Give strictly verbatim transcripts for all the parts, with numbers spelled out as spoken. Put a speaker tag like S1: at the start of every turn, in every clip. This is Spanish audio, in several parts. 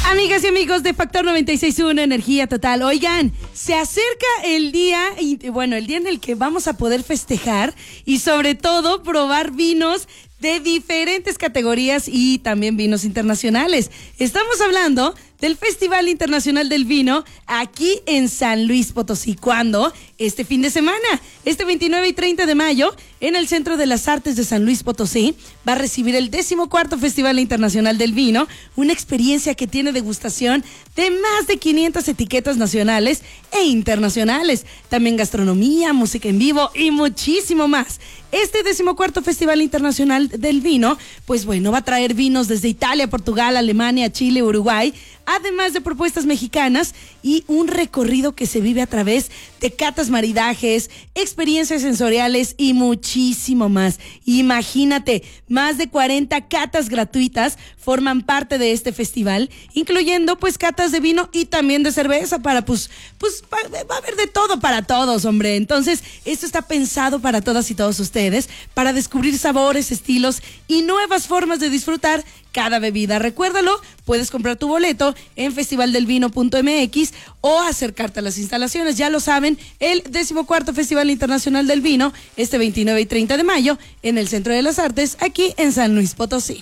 S1: Amigas y amigos de Factor noventa y seis punto uno Energía Total, oigan, se acerca el día, y bueno, el día en el que vamos a poder festejar y sobre todo probar vinos de diferentes categorías y también vinos internacionales. Estamos hablando del Festival Internacional del Vino aquí en San Luis Potosí. ¿Cuándo? Este fin de semana, este veintinueve y treinta de mayo, en el Centro de las Artes de San Luis Potosí, va a recibir el decimocuarto Festival Internacional del Vino, una experiencia que tiene degustación de más de quinientas etiquetas nacionales e internacionales, también gastronomía, música en vivo y muchísimo más. Este decimocuarto Festival Internacional del Vino, pues bueno, va a traer vinos desde Italia, Portugal, Alemania, Chile, Uruguay, además de propuestas mexicanas y un recorrido que se vive a través de catas, maridajes, experiencias sensoriales y muchísimo más. Imagínate, más de cuarenta catas gratuitas forman parte de este festival, incluyendo pues catas de vino y también de cerveza para pues, pues va a haber de todo para todos, hombre. Entonces, esto está pensado para todas y todos ustedes, para descubrir sabores, estilos y nuevas formas de disfrutar cada bebida. Recuérdalo, puedes comprar tu boleto en festival del vino punto m x o acercarte a las instalaciones. Ya lo saben, el decimocuarto Festival Internacional del Vino, este veintinueve y treinta de mayo, en el Centro de las Artes, aquí en San Luis Potosí.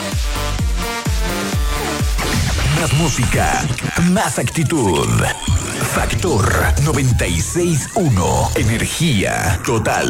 S2: Más música, más actitud. Factor noventa y seis punto uno. Energía Total.